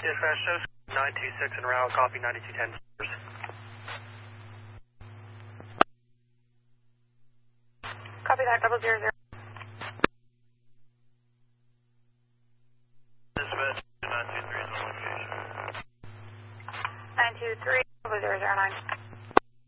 Dispatch shows 926 en route, copy 9210. Copy that, 000. Dispatch 923 is on location. 923, 009.